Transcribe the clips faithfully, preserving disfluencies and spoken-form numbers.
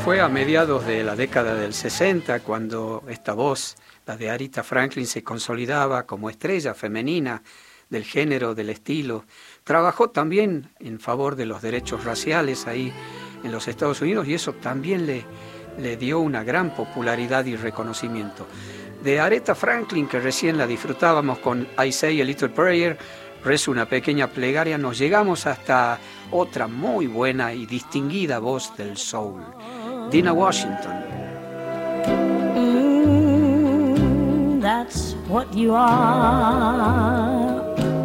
Fue a mediados de la década del sesenta cuando esta voz, la de Aretha Franklin, se consolidaba como estrella femenina del género, del estilo. Trabajó también en favor de los derechos raciales ahí en los Estados Unidos y eso también le, le dio una gran popularidad y reconocimiento. De Aretha Franklin, que recién la disfrutábamos con I Say a Little Prayer, rezo una pequeña plegaria, nos llegamos hasta otra muy buena y distinguida voz del soul, Dinah Washington. Mm, that's what you are.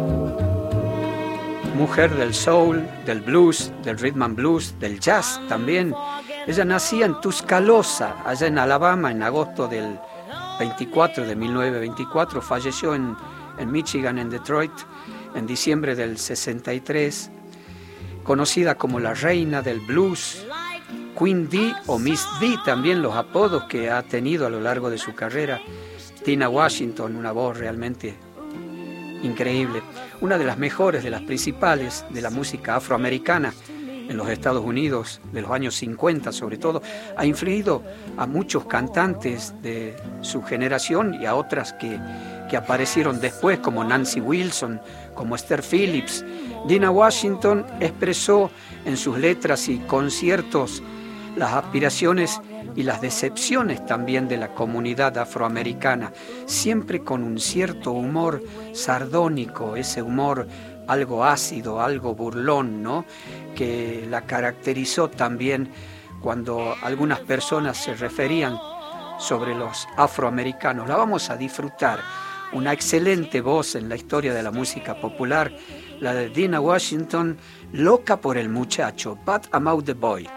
Mujer del soul, del blues, del rhythm and blues, del jazz también. Ella nacía en Tuscaloosa, allá en Alabama, en agosto del veinticuatro de mil novecientos veinticuatro. Falleció en, en Michigan, en Detroit, en diciembre del sesenta y tres. Conocida como la reina del blues, Queen D o Miss D, también los apodos que ha tenido a lo largo de su carrera. Dinah Washington, una voz realmente increíble, una de las mejores, de las principales de la música afroamericana en los Estados Unidos, de los años cincuenta sobre todo. Ha influido a muchos cantantes de su generación y a otras que, que aparecieron después, como Nancy Wilson, como Esther Phillips. Dinah Washington expresó en sus letras y conciertos las aspiraciones y las decepciones también de la comunidad afroamericana, siempre con un cierto humor sardónico, ese humor algo ácido, algo burlón, ¿no?, que la caracterizó también cuando algunas personas se referían sobre los afroamericanos. La vamos a disfrutar, una excelente voz en la historia de la música popular, la de Dinah Washington, Loca por el muchacho, Bad About the Boy.